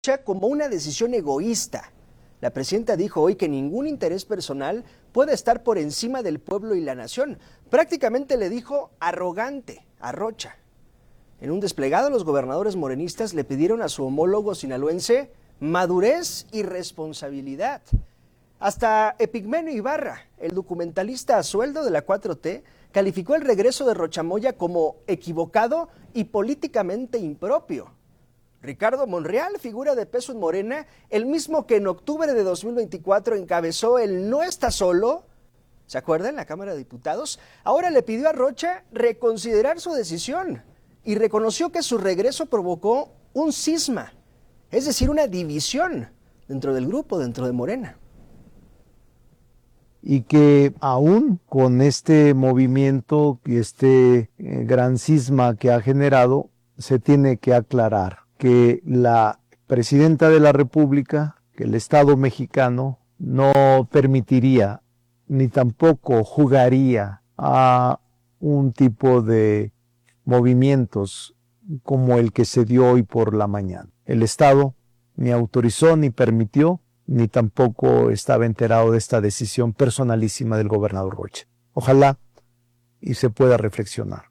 como una decisión egoísta. La presidenta dijo hoy que ningún interés personal puede estar por encima del pueblo y la nación. Prácticamente le dijo arrogante a Rocha. En un desplegado, los gobernadores morenistas le pidieron a su homólogo sinaloense madurez y responsabilidad. Hasta Epigmenio Ibarra, el documentalista a sueldo de la 4T, calificó el regreso de Rocha Moya como equivocado y políticamente impropio. Ricardo Monreal, figura de peso en Morena, el mismo que en octubre de 2024 encabezó el No Está Solo, ¿se acuerdan? En la Cámara de Diputados, ahora le pidió a Rocha reconsiderar su decisión y reconoció que su regreso provocó un cisma, es decir, una división dentro del grupo, dentro de Morena. Y que aún con este movimiento y este gran cisma que ha generado, se tiene que aclarar que la presidenta de la República, que el Estado mexicano no permitiría ni tampoco jugaría a un tipo de movimientos como el que se dio hoy por la mañana. El Estado ni autorizó ni permitió, ni tampoco estaba enterado de esta decisión personalísima del gobernador Rocha. Ojalá y se pueda reflexionar.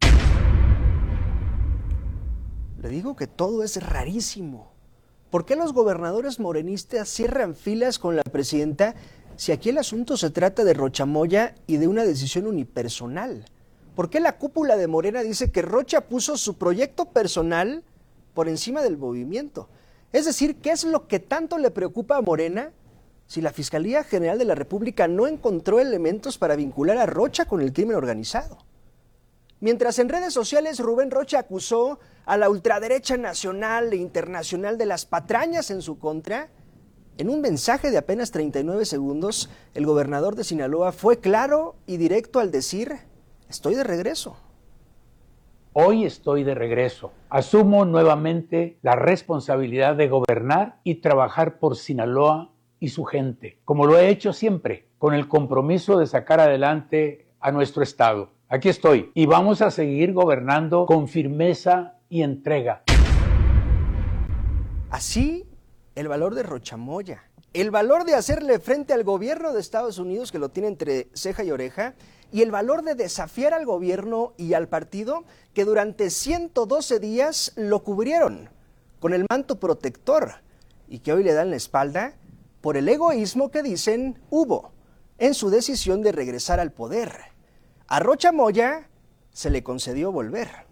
Le digo que todo es rarísimo. ¿Por qué los gobernadores morenistas cierran filas con la presidenta si aquí el asunto se trata de Rocha Moya y de una decisión unipersonal? ¿Por qué la cúpula de Morena dice que Rocha puso su proyecto personal por encima del movimiento? Es decir, ¿qué es lo que tanto le preocupa a Morena si la Fiscalía General de la República no encontró elementos para vincular a Rocha con el crimen organizado? Mientras en redes sociales Rubén Rocha acusó a la ultraderecha nacional e internacional de las patrañas en su contra, en un mensaje de apenas 39 segundos, el gobernador de Sinaloa fue claro y directo al decir: estoy de regreso. Hoy estoy de regreso. Asumo nuevamente la responsabilidad de gobernar y trabajar por Sinaloa y su gente, como lo he hecho siempre, con el compromiso de sacar adelante a nuestro estado. Aquí estoy y vamos a seguir gobernando con firmeza y entrega. Así, el valor de Rocha Moya, el valor de hacerle frente al gobierno de Estados Unidos, que lo tiene entre ceja y oreja, y el valor de desafiar al gobierno y al partido que durante 112 días lo cubrieron con el manto protector y que hoy le dan la espalda por el egoísmo que dicen hubo en su decisión de regresar al poder. A Rocha Moya se le concedió volver.